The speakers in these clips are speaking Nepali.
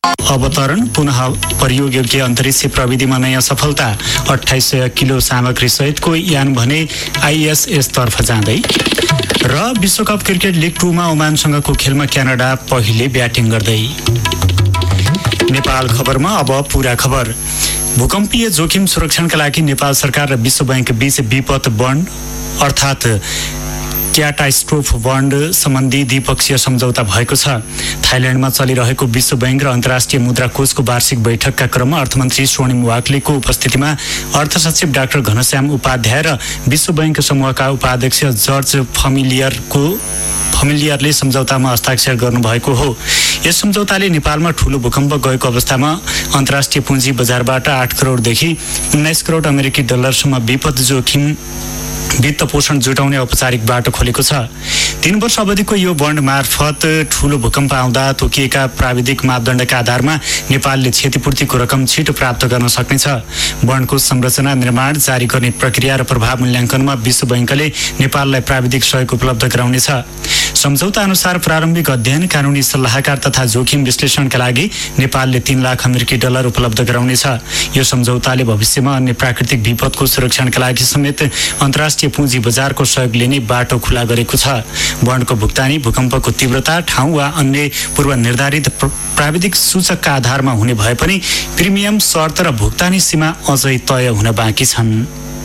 अवतरण पुनः प्रयोग योग्य अन्तरिक्ष प्रविधिमा नयाँ सफलता 2800 किलो सामग्री सहितको यान भने आइएसएस तर्फ जाँदै र विश्वकप क्रिकेट लिग 2 मा ओमानसँगको खेलमा क्यानाडा पहिले ब्याटिङ गर्दै। नेपाल खबरमा अब पूरा खबर। भूकम्पीय जोखिम सुरक्षणका लागि नेपाल सरकार र विश्व बैंक बीच विपद बन्ड अर्थात् क्याटास्ट्रोफ बन्ड सम्बन्धी द्विपक्षीय सम्झौता भएको छ। थाइल्याण्डमा चलिरहेको विश्व बैंक र अन्तर्राष्ट्रिय मुद्रा कोषको वार्षिक बैठकका क्रममा अर्थमन्त्री स्वर्णिम वाग्लेको उपस्थितिमा अर्थ सचिव डाक्टर घनश्याम उपाध्याय र विश्व बैंक समूहका उपाध्यक्ष जर्ज फमिलियरले सम्झौतामा हस्ताक्षर गर्नुभएको हो। यस सम्झौताले नेपालमा ठूलो भूकम्प गएको अवस्थामा अन्तर्राष्ट्रिय पुँजी बजारबाट 8 करोडदेखि 19 करोड अमेरिकी डलरसम्म विपद जोखिम वित्त पोषण जुटाउने औपचारिक बाटो खोलेको छ। 3 वर्ष अवधिको यो बन्ड मार्फत ठूलो भूकम्प आउँदा तोकिएका प्राविधिक मापदण्डका आधारमा नेपालले क्षतिपूर्तिको रकम छिटो प्राप्त गर्न सक्नेछ। बन्डको संरचना निर्माण, जारी गर्ने प्रक्रिया र प्रभाव मूल्याङ्कनमा विश्व बैंकले नेपाललाई प्राविधिक सहयोग उपलब्ध गराउनेछ। सम्झौता अनुसार प्रारम्भिक अध्ययन, कानुनी सल्लाहकार तथा जोखिम विश्लेषणका लागि नेपालले 3 लाख अमेरिकी डलर उपलब्ध गराउनेछ। यो सम्झौताले भविष्यमा अन्य प्राकृतिक विपदको सुरक्षणका लागि समेत अन्तर्राष्ट्रिय पुँजी बजारको सहयोग लिने बाटो खुला गरेको छ। बन्डको भुक्तानी भूकम्पको तीव्रता, ठाउँ वा अन्य पूर्व निर्धारित प्राविधिक सूचकका आधारमा हुने भए पनि प्रिमियम, शर्त र भुक्तानी सीमा अझै तय हुन बाँकी छन्।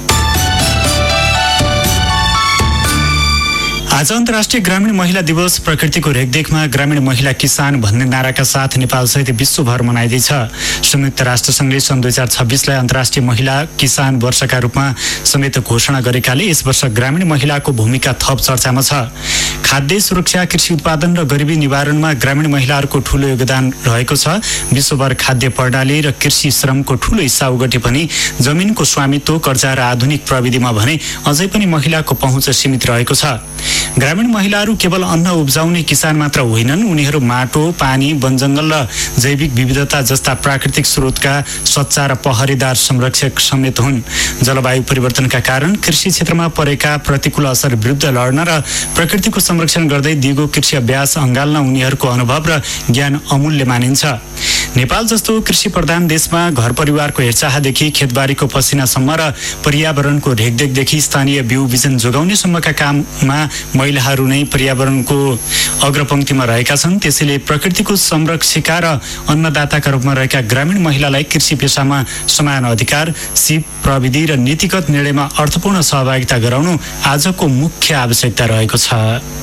आज अन्तर्राष्ट्रिय ग्रामीण महिला दिवस। प्रकृतिको रेखदेखमा ग्रामीण महिला किसान भन्ने नाराका साथ नेपालसहित विश्वभर मनाइँदैछ। संयुक्त राष्ट्रसङ्घले सन् 2026लाई अन्तर्राष्ट्रिय महिला किसान वर्षका रूपमा समेत घोषणा गरेकाले यस वर्ष ग्रामीण महिलाको भूमिका थप चर्चामा छ। खाद्य सुरक्षा, कृषि उत्पादन र गरिबी निवारणमा ग्रामीण महिलाहरूको ठूलो योगदान रहेको छ। विश्वभर खाद्य प्रणाली र कृषि श्रमको ठूलो हिस्सा ओगटे पनि जमिनको स्वामित्व, कर्जा र आधुनिक प्रविधिमा भने अझै पनि महिलाको पहुँच सीमित रहेको छ। ग्रामीण महिलाहरू केवल अन्न उब्जाउने किसान मात्र होइनन्, उनीहरू माटो, पानी, वनजङ्गल र जैविक विविधता जस्ता प्राकृतिक स्रोतका सच्चा र पहरेदार संरक्षक समेत हुन्। जलवायु परिवर्तनका कारण कृषि क्षेत्रमा परेका प्रतिकूल असर विरुद्ध लड्न र प्रकृतिको संरक्षण गर्दै दिगो कृषि अभ्यास अँगाल्न उनीहरूको अनुभव र ज्ञान अमूल्य मानिन्छ। नेपाल जस्तो कृषि प्रधान देशमा घर परिवारको हेरचाहदेखि खेतबारीको पसिनासम्म र पर्यावरणको रेखदेखदेखि स्थानीय बिउ बिजन जोगाउने सम्मका काममा महिलाहरू नै पर्यावरणको अग्रपङ्क्तिमा रहेका छन्। त्यसैले प्रकृतिको संरक्षिका र अन्नदाताका रूपमा रहेका ग्रामीण महिलालाई कृषि पेशामा समान अधिकार, सिप, प्रविधि र नीतिगत निर्णयमा अर्थपूर्ण सहभागिता गराउनु आजको मुख्य आवश्यकता रहेको छ।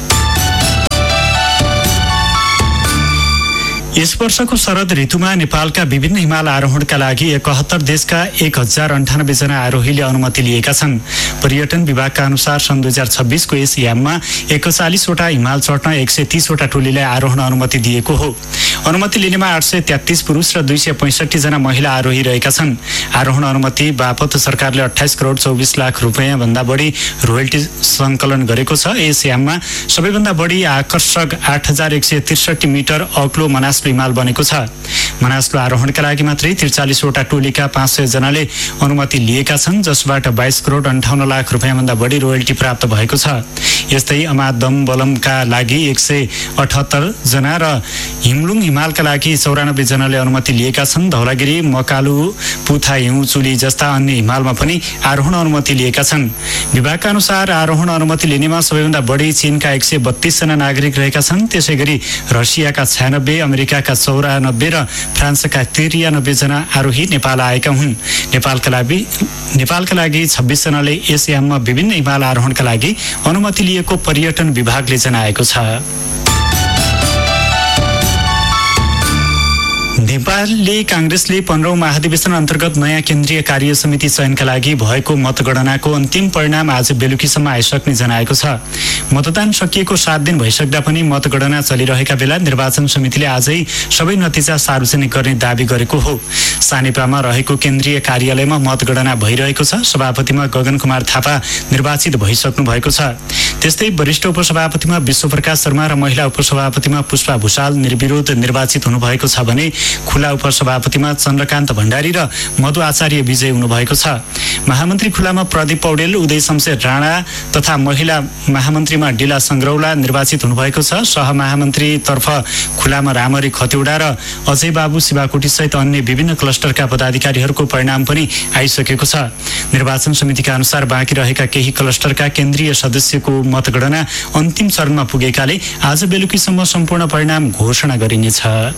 यस वर्षको शरद ऋतुमा नेपालका विभिन्न हिमाल आरोहणका लागि 71 देशका 1098 जना आरोहीले अनुमति लिएका छन्। पर्यटन विभागका अनुसार सन् 2026को यस याममा 41 वटा हिमाल चढ्न 130 वटा टोलीलाई आरोहण अनुमति दिएको हो। अनुमति लिनेमा 833 पुरुष र 265 जना महिला आरोही रहेका छन्। आरोहण अनुमति बापत सरकारले 28 करोड 24 लाख रुपैयाँ भन्दा बढी रोयल्टी सङ्कलन गरेको छ। यस याममा सबैभन्दा बढी आकर्षक 8163 मिटर अग्लो मनासलु हिमाल बनेको छ। मनासलु आरोहणका लागि मात्रै 43 वटा टोलीका 500 जनाले अनुमति लिएका छन्, जसबाट 22 करोड 58 लाख रुपैयाँ भन्दा बढी रोयल्टी प्राप्त भएको छ। यस्तै अमादम बलमका लागि 178 जना र हिमलुङ हिमालका लागि 94 जनाले अनुमति लिएका छन्। धौलागिरी, मकालु, पुथा हिउँचुली जस्ता अन्य हिमालमा पनि आरोहण अनुमति लिएका छन्। विभागका अनुसार आरोहण अनुमति लिनेमा सबैभन्दा बढी चीनका 132 जना नागरिक रहेका छन्। त्यसैगरी रसियाका 96, अमेरिकाका 94 र फ्रान्सका 93 जना आरोही नेपाल आएका हुन्। नेपालका लागि 26 जनाले यस याममा विभिन्न हिमाल आरोहणका लागि अनुमति लिएको पर्यटन विभागले जनाएको छ। नेपालले कांग्रेसले 15औं महाधिवेशन अन्तर्गत नयाँ केन्द्रीय कार्य समिति चयनका लागि भएको मतगणनाको अन्तिम परिणाम आज बेलुकीसम्म आइसक्ने जनाएको छ। मतदान सकिएको 7 दिन भइसक्दा पनि मतगणना चलिरहेका बेला निर्वाचन समितिले आजै सबै नतिजा सार्वजनिक गर्ने दावी गरेको हो। सानेपामा रहेको केन्द्रीय कार्यालयमा मतगणना भइरहेको छ। सभापतिमा गगन कुमार थापा निर्वाचित भइसक्नु भएको छ। त्यस्तै वरिष्ठ उपसभापतिमा विश्वप्रकाश शर्मा र महिला उपसभापतिमा पुष्पा भुषाल निर्विरोध निर्वाचित हुनुभएको छ भने खुला उपसभापतिमा चन्द्रकान्त भण्डारी र मधु आचार्य विजयी हुनुभएको छ। महामन्त्री खुलामा प्रदीप पौडेल, उदय शमशेर राणा तथा महिला महामन्त्रीमा डिला सङ्ग्रौला निर्वाचित हुनुभएको छ। सहमहामन्त्रीतर्फ खुलामा रामरी खतिवडा र अजय बाबु शिवाकोटी सहित अन्य विभिन्न क्लस्टरका पदाधिकारीहरूको परिणाम पनि आइसकेको छ। निर्वाचन समितिका अनुसार बाँकी रहेका केही क्लस्टरका केन्द्रीय सदस्यको मतगणना अन्तिम चरणमा पुगेकाले आज बेलुकीसम्म सम्पूर्ण परिणाम घोषणा गरिनेछ।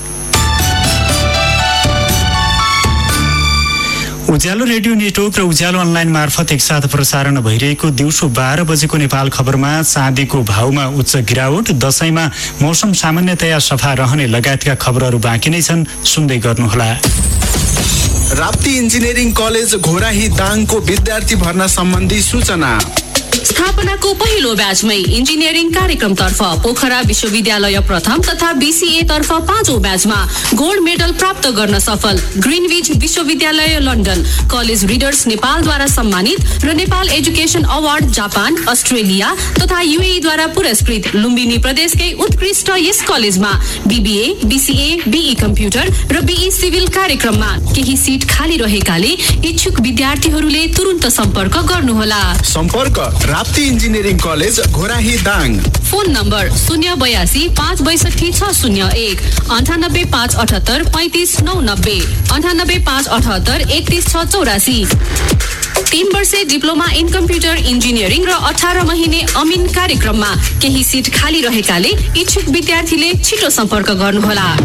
उज्यालो रेडियो नेटवर्क र उज्यालो अनलाइन मार्फत एकसाथ प्रसारण भइरहेको दिउँसो 12 बजेको नेपाल खबरमा चाँदीको भाउमा उच्च गिरावट, दशैंमा मौसम सामान्यतया सफा रहने लगायतका खबरहरू बाँकी नै छन्, सुन्दै गर्नुहोला। राप्ती इन्जिनियरिङ कलेज घोराही दाङको विद्यार्थी भर्ना सम्बन्धी सूचना। स्थापनाको पहिलो ब्याचमै इन्जिनियरिङ कार्यक्रमतर्फ पोखरा विश्वविद्यालय प्रथम तथा BCA तर्फ 5औं ब्याचमा गोल्ड मेडल प्राप्त गर्न सफल ग्रिनविच विश्वविद्यालय लन्डन, कलेज रिडर्स नेपालद्वारा सम्मानित र Nepal education award Japan, Australia तथा UAE द्वारा पुरस्कृत लुम्बिनी प्रदेशकै उत्कृष्ट यस कलेजमा BBA, BCA, BE कम्प्युटर र BE सिभिल कार्यक्रममा केही सिट खाली रहेकाले इच्छुक विद्यार्थीहरूले तुरुन्त सम्पर्क गर्नुहोला। सम्पर्क Rapti engineering college Ghorahi Dang. Phone number 082 562 601 98 578 35 990 98 578 31 684। 3 वर्षे डिप्लोमा इन कम्प्युटर इन्जिनियरिङ र 18 महिने अमिन कार्यक्रममा केही सिट खाली रहेकाले इच्छुक विद्यार्थीले छिटो सम्पर्क गर्नुहोला।